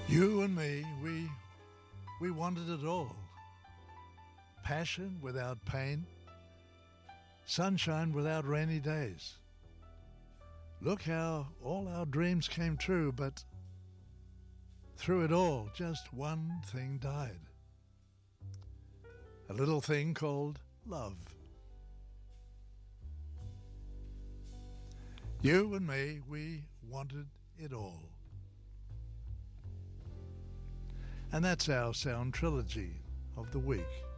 You and me, we wanted it all. Passion without pain, sunshine without rainy days. Look how all our dreams came true, but through it all, just one thing died. A little thing called love. You and me, we wanted it all. And that's our sound trilogy of the week.